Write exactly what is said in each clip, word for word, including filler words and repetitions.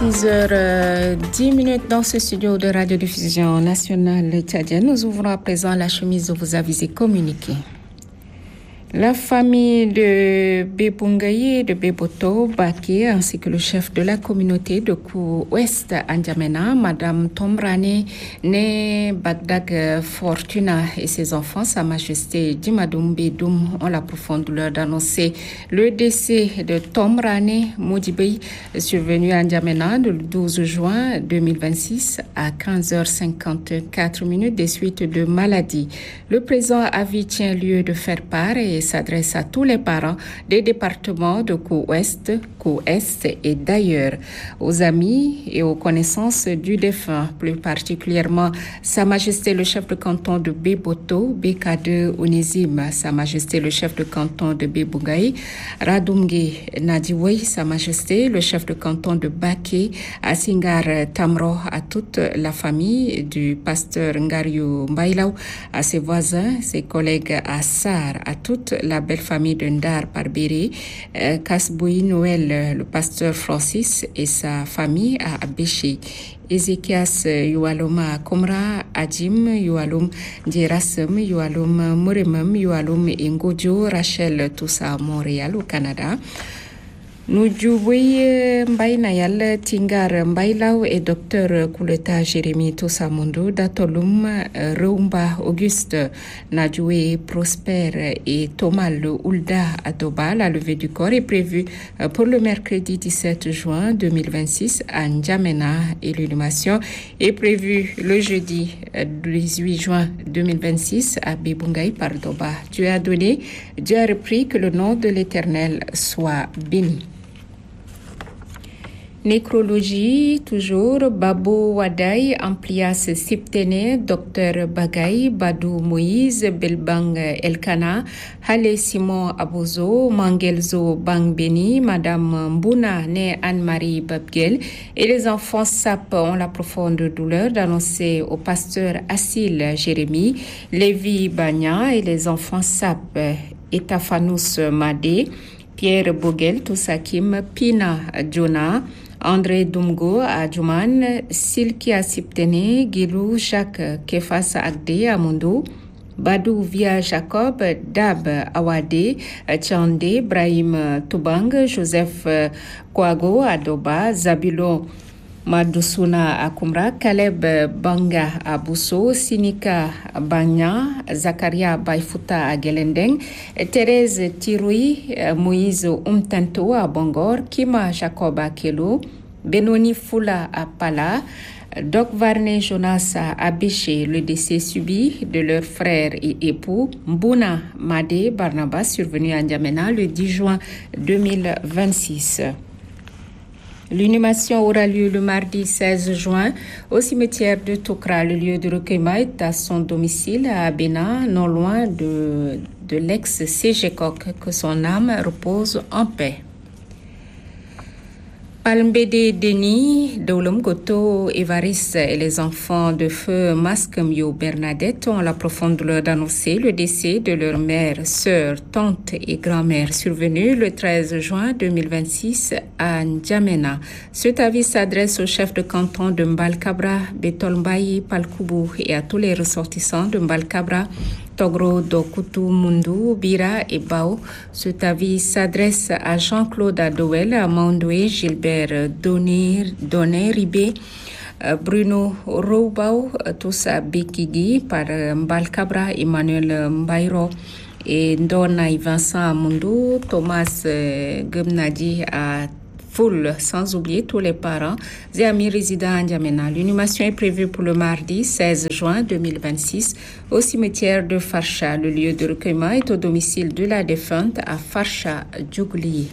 six heures dix minutes dans ce studio de radiodiffusion nationale tchadienne. Nous ouvrons à présent la chemise de vos avis et communiqués. La famille de Bebungaye et de Beboto Baké ainsi que le chef de la communauté de Kou-Ouest à N'Djamena, Madame Tomrane née Bagdag Fortuna et ses enfants, Sa Majesté Djimadoum Bedoum, ont la profonde douleur d'annoncer le décès de Tomrane Moudibey, survenu à N'Djamena le douze juin deux mille vingt-six à quinze heures cinquante-quatre minutes des suites de maladie. Le présent avis tient lieu de faire part et s'adresse à tous les parents des départements de Kou-Ouest, Kou-Est et d'ailleurs, aux amis et aux connaissances du défunt, plus particulièrement Sa Majesté le chef de canton de Beboto, B K deux Onésime, Sa Majesté le chef de canton de Bebungaye, Radoumge Nadiwey, Sa Majesté le chef de canton de Baké, Asingar Tamro, à toute la famille du pasteur Ngariou Mbaïlaou, à ses voisins, ses collègues à Sar, à toute la belle famille de Ndar Barbéré, euh, Kasboui Noël, le pasteur Francis et sa famille à Abéché. Ezekias Yualoma Komra, Adjim, Yualom Djerasem, Yualom Moremem, Yualom Ngodio, Rachel, tout ça à Montréal, au Canada. Nous jouons Mbaye Nayal Tingar Mbaïlaou et docteur Kouleta Jérémy Tossamondo d'Atolum Reumba Auguste Nadjoué Prosper et Thomas Le Oulda Adoba. La levée du corps est prévue pour le mercredi dix-sept juin deux mille vingt-six à N'Djamena et l'inhumation est prévue le jeudi dix-huit juin deux mille vingt-six à Bebungaye par Doba. Dieu a donné, Dieu a repris, que le nom de l'Éternel soit béni. Nécrologie, toujours, Babo Wadaï, Amplias Siptene, Docteur Bagay, Badou Moïse, Belbang Elkana, Hale Simon Abozo, Mangelzo Bangbeni, Madame Mbouna, née Anne-Marie Babgel, et les enfants Sap ont la profonde douleur d'annoncer au pasteur Assil Jérémy, Lévi Bagna et les enfants Sap, Etafanous Madé, Pierre Bogel, Toussakim, Pina Jonah, André Dumgo à Djouman, Silkia Siptene, Gilou, Jacques Kefas Agde Amondo, Badou Via Jacob, Dab Awade, Tchande, Brahim Toubang, Joseph Kouago Adoba, Zabilo Madousouna Akumra, Caleb Banga à Bousso, Sinika Banya, Zakaria Baifuta à Gelendeng, Thérèse Tiroui, Moïse Umtanto à Bangor, Kima Jacob à Kelo, Benoni Fula à Pala, Doc Varne Jonas à Abéché, le décès subi de leur frère et époux, Mbouna Made Barnabas, survenu à N'Djamena le dix juin deux mille vingt-six. L'inhumation aura lieu le mardi seize juin au cimetière de Tokra. Le lieu de recueillement est à son domicile à Abena, non loin de, de l'ex-C G C O C. Que son âme repose en paix. Palmbédé Denis, Dolom Goto, Évariste et les enfants de feu Masquemio Bernadette ont la profonde douleur d'annoncer le décès de leur mère, sœur, tante et grand-mère survenue le treize juin deux mille vingt-six à N'Djamena. Cet avis s'adresse au chef de canton de Mbalkabra, Betolmbayi, Palkoubou et à tous les ressortissants de Mbalkabra, Togro, Dokutu, Mundu, Bira et Bao. Cet avis s'adresse à Jean-Claude Adouel, à Mandoué, Gilbert Donner, Donner Ribé, Bruno Roubao, tous à Bekigi, par Mbalkabra, Emmanuel Mbairo et Ndona Vincent Mundu, Thomas Gumnadi à Foule, sans oublier tous les parents et amis résidant à N'Djamena. L'inhumation est prévue pour le mardi seize juin deux mille vingt-six au cimetière de Farsha. Le lieu de recueillement est au domicile de la défunte à Farsha, Djougli.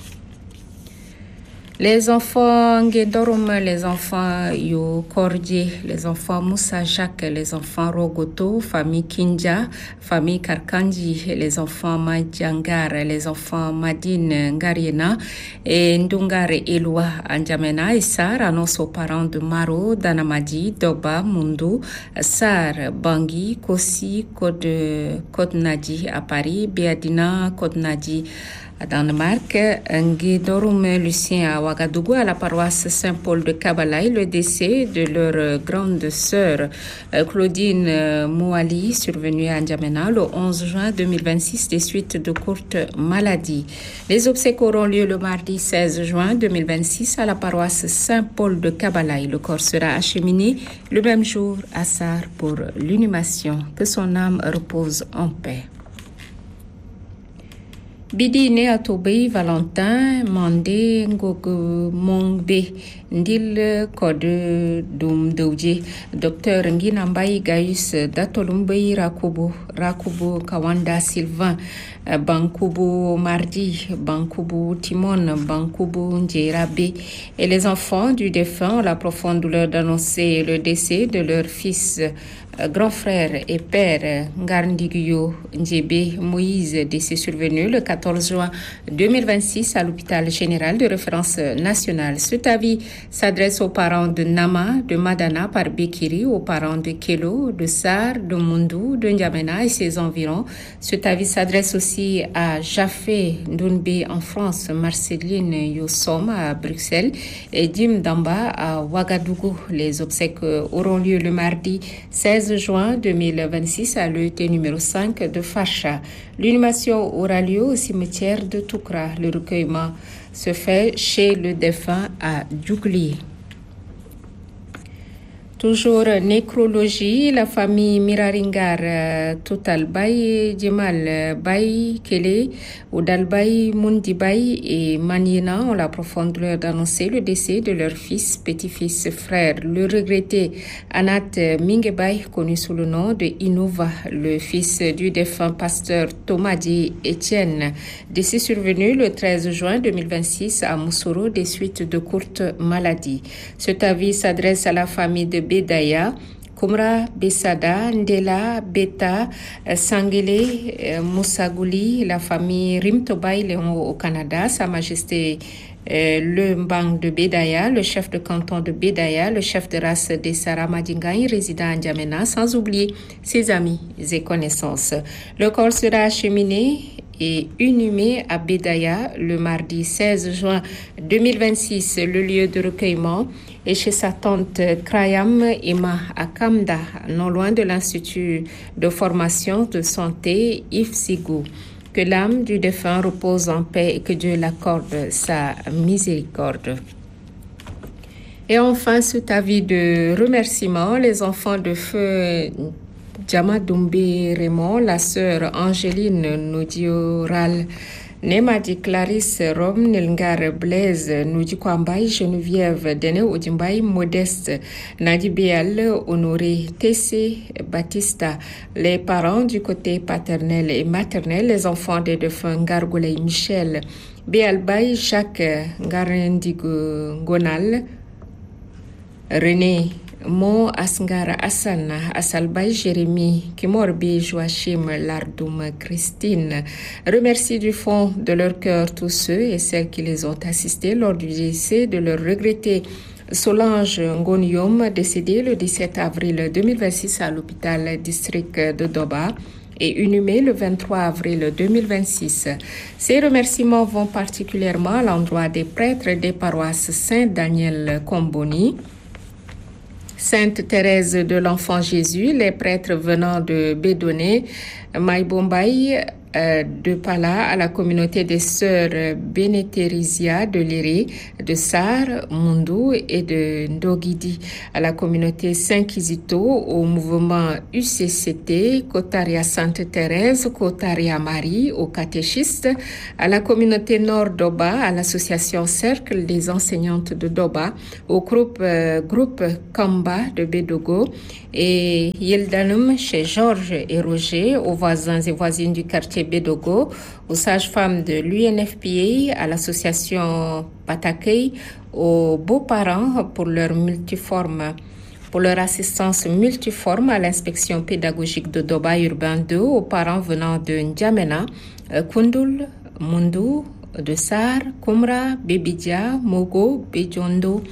Les enfants Ngedorum, les enfants Yo Kordje, les enfants Moussa Jacques, les enfants Rogoto, famille Kinja, famille Karkanji, les enfants Madjangar, les enfants Madine Ngariena et Ndungar Elwa N'Djamena et Sar annoncent aux parents de Maro, Danamadi, Doba, Mundu, Sar, Bangui, Kosi, Kod, Kodnadi à Paris, Beadina, Kodnadi à Danemark. Nguédorum Lucien à Ouagadougou, à la paroisse Saint-Paul de Kabalaï, le décès de leur grande sœur Claudine Mouali, survenue à N'Djamena le onze juin deux mille vingt-six des suites de courtes maladies. Les obsèques auront lieu le mardi seize juin deux mille vingt-six à la paroisse Saint-Paul de Kabalaï. Le corps sera acheminé le même jour à Sarre pour l'inhumation. Que son âme repose en paix. Bidi né à Tobey Valentin Mandé Ngog Mongbe Ndil Kode Dum Douje Docteur Ngina Mbaye Gaius Datolumbe Rakubu Rakubu Kawanda Sylvain Bankubu Mardi Bankubu Timon Bankubu Ndjerabe et les enfants du défunt ont la profonde douleur d'annoncer le décès de leur fils grand frère et père Ngarndigyo Ndjebe Moïse, décès survenu le quatorze juin deux mille vingt-six à l'hôpital général de référence nationale. Cet avis s'adresse aux parents de Nama, de Madana par Bekiri, aux parents de Kelo, de Sar, de Mundu, de N'Djamena et ses environs. Cet avis s'adresse aussi à Jafé Ndounbe en France, Marceline Yossom à Bruxelles et Dim Damba à Ouagadougou. Les obsèques auront lieu le mardi seize juin deux mille vingt-six à l'E T numéro cinq de Facha. L'inhumation aura lieu au cimetière de Toukra. Le recueillement se fait chez le défunt à Djougli. Toujours nécrologie, la famille Miraringar euh, Total Bay, Djemal Bay, Kele, Oudal Bay, Mundi Bay et Maniena ont la profonde douleur d'annoncer le décès de leur fils, petit-fils, frère. Le regretté Anat Mingebay, connu sous le nom de Inova, le fils du défunt pasteur Tomadi Etienne, décès survenu le treize juin deux mille vingt-six à Moussoro des suites de courtes maladies. Cet avis s'adresse à la famille de Bedaya, Kumra, Besada, Ndela, Beta, Sangele, Moussagouli, la famille Rimtobay, Léon au Canada, Sa Majesté euh, le Mbang de Bedaya, le chef de canton de Bedaya, le chef de race des Sara Madingaï, résident à N'Djamena, sans oublier ses amis et connaissances. Le corps sera acheminé et inhumé à Bedaya le mardi seize juin deux mille vingt-six. Le lieu de recueillement est chez sa tante Krayam Ima à Kamda, non loin de l'Institut de formation de santé Yves Sigou. Que l'âme du défunt repose en paix et que Dieu l'accorde sa miséricorde. Et enfin, cet avis de remerciement, les enfants de feu Djama Doumbé Raymond, la sœur Angéline Noudioral, Nemadi Clarisse Rom, Nelngar Blaise, Noudi Kwambaye, Geneviève Dene Odimbaye, Modeste, Nadi Béal, Honoré Tessé, Batista, les parents du côté paternel et maternel, les enfants des défunts Ngargolay Michel, Béal Baye, Jacques Ngarendigo Gonal, René Mo Asngara Assana, Assalbay Jérémy, Kimorbi Joachim Lardoum Christine. Remercie du fond de leur cœur tous ceux et celles qui les ont assistés lors du décès de leur regretté Solange Ngonium, décédée le dix-sept avril deux mille vingt-six à l'hôpital district de Doba et inhumée le vingt-trois avril deux mille vingt-six. Ces remerciements vont particulièrement à l'endroit des prêtres des paroisses Saint-Daniel Comboni, Sainte Thérèse de l'Enfant Jésus, les prêtres venant de Bédoné, Maïbombay, euh, de Pala, à la communauté des sœurs Bénétérisia de Léré, de Sar, Mundu et de Ndogidi, à la communauté Saint-Kizito, au mouvement U C C T, Kotaria Sainte Thérèse, Kotaria Marie, aux catéchistes, à la communauté Nord Doba, à l'association Cercle des enseignantes de Doba, au groupe, euh, groupe Kamba de Bédogo et Yeldanum chez Georges et Roger, aux voisins et voisines du quartier Bédogo, aux sages-femmes de l'U N F P A, à l'association Patakei, aux beaux-parents pour leur multiforme pour leur assistance multiforme à l'inspection pédagogique de Doba Urbain deux, aux parents venant de N'Djamena, Kundul, Mundu, de Sar, Kumra, Bebidia, Mogo, Bejondo,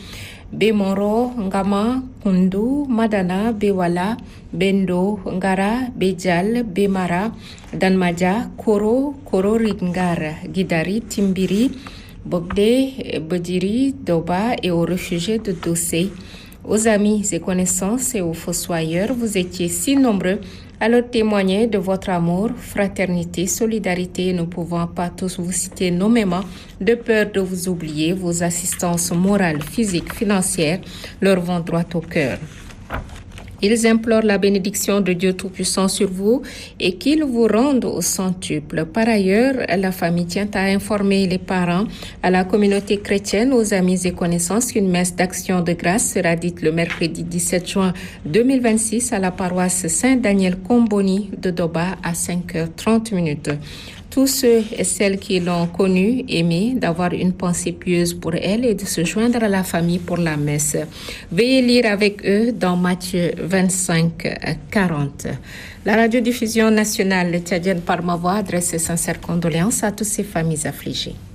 Bemoro, Ngama, Kundu, Madana, Bewala, Bendo, Ngara, Bejal, Bemara, Danmaja, Koro, Koro Ringar, Gidari, Timbiri, Bogde, Bodiri, Doba et aux réfugiés de Dossé. Aux amis et connaissances et aux fossoyeurs, vous étiez si nombreux à leur témoigner de votre amour, fraternité, solidarité. Nous ne pouvons pas tous vous citer nommément de peur de vous oublier. Vos assistances morales, physiques, financières leur vont droit au cœur. Ils implorent la bénédiction de Dieu Tout-Puissant sur vous et qu'il vous rende au centuple. Par ailleurs, la famille tient à informer les parents, à la communauté chrétienne, aux amis et connaissances qu'une messe d'action de grâce sera dite le mercredi dix-sept juin deux mille vingt-six à la paroisse Saint-Daniel-Comboni de Doba à cinq heures trente minutes. Tous ceux et celles qui l'ont connue, aimée, d'avoir une pensée pieuse pour elle et de se joindre à la famille pour la messe. Veuillez lire avec eux dans Matthieu vingt-cinq, quarante. La radiodiffusion nationale tchadienne par ma voix adresse ses sincères condoléances à toutes ces familles affligées.